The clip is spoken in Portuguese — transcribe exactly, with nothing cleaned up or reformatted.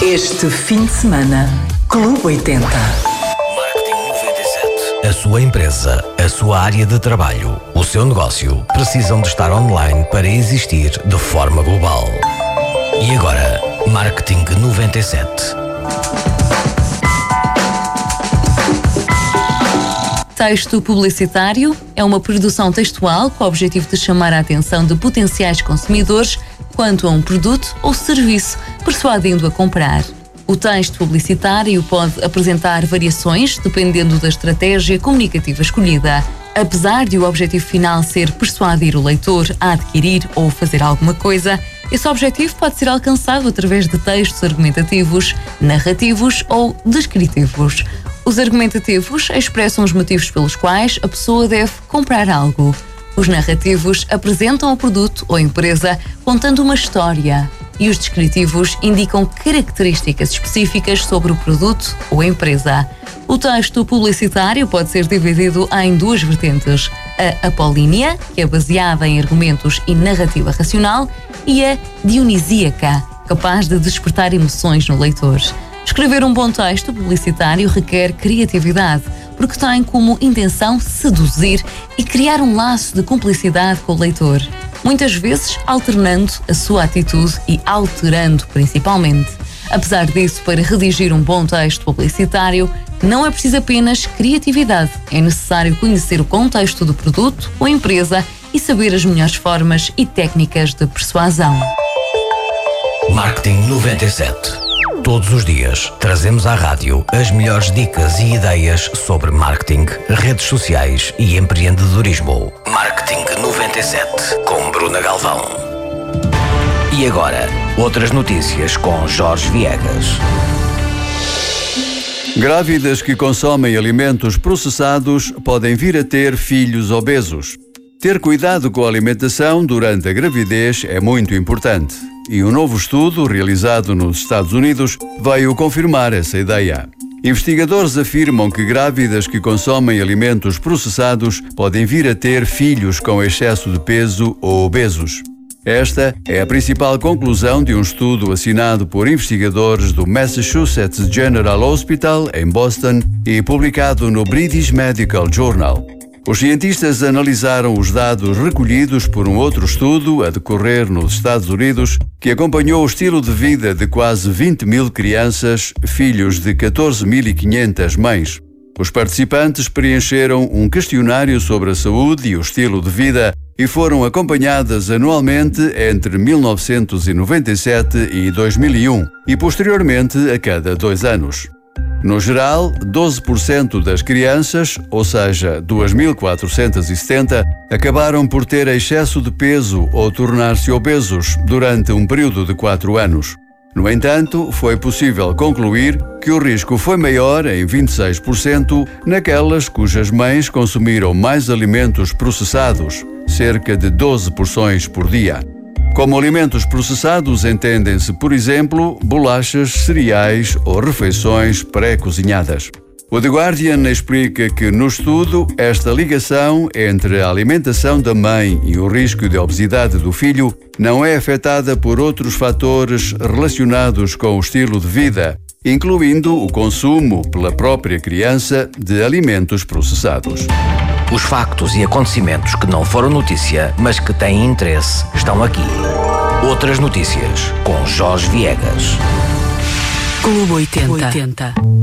Este fim de semana, Clube oitenta. Marketing noventa e sete. A sua empresa, a sua área de trabalho, o seu negócio precisam de estar online para existir de forma global. E agora, Marketing noventa e sete. Texto publicitário é uma produção textual com o objetivo de chamar a atenção de potenciais consumidores quanto a um produto ou serviço, persuadindo a comprar. O texto publicitário pode apresentar variações dependendo da estratégia comunicativa escolhida. Apesar de o objetivo final ser persuadir o leitor a adquirir ou fazer alguma coisa, esse objetivo pode ser alcançado através de textos argumentativos, narrativos ou descritivos. Os argumentativos expressam os motivos pelos quais a pessoa deve comprar algo. Os narrativos apresentam o produto ou empresa contando uma história. E os descritivos indicam características específicas sobre o produto ou empresa. O texto publicitário pode ser dividido em duas vertentes: a apolínea, que é baseada em argumentos e narrativa racional, e a dionisíaca, capaz de despertar emoções no leitor. Escrever um bom texto publicitário requer criatividade, porque tem como intenção seduzir e criar um laço de cumplicidade com o leitor, muitas vezes alternando a sua atitude e alterando principalmente. Apesar disso, para redigir um bom texto publicitário, não é preciso apenas criatividade, é necessário conhecer o contexto do produto ou empresa e saber as melhores formas e técnicas de persuasão. Marketing noventa e sete. Todos os dias trazemos à rádio as melhores dicas e ideias sobre marketing, redes sociais e empreendedorismo. Marketing noventa e sete com Bruna Galvão. E agora, outras notícias com Jorge Viegas. Grávidas que consomem alimentos processados podem vir a ter filhos obesos. Ter cuidado com a alimentação durante a gravidez é muito importante. E um novo estudo, realizado nos Estados Unidos, veio confirmar essa ideia. Investigadores afirmam que grávidas que consomem alimentos processados podem vir a ter filhos com excesso de peso ou obesos. Esta é a principal conclusão de um estudo assinado por investigadores do Massachusetts General Hospital, em Boston, e publicado no British Medical Journal. Os cientistas analisaram os dados recolhidos por um outro estudo a decorrer nos Estados Unidos, que acompanhou o estilo de vida de quase vinte mil crianças, filhos de catorze mil e quinhentas mães. Os participantes preencheram um questionário sobre a saúde e o estilo de vida e foram acompanhadas anualmente entre mil novecentos e noventa e sete e dois mil e um e posteriormente a cada dois anos. No geral, doze por cento das crianças, ou seja, duas mil quatrocentas e setenta, acabaram por ter excesso de peso ou tornar-se obesos durante um período de quatro anos. No entanto, foi possível concluir que o risco foi maior em vinte e seis por cento naquelas cujas mães consumiram mais alimentos processados, cerca de doze porções por dia. Como alimentos processados entendem-se, por exemplo, bolachas, cereais ou refeições pré-cozinhadas. O The Guardian explica que, no estudo, esta ligação entre a alimentação da mãe e o risco de obesidade do filho não é afetada por outros fatores relacionados com o estilo de vida, incluindo o consumo pela própria criança de alimentos processados. Os factos e acontecimentos que não foram notícia, mas que têm interesse, estão aqui. Outras notícias com Jorge Viegas. Clube oitenta.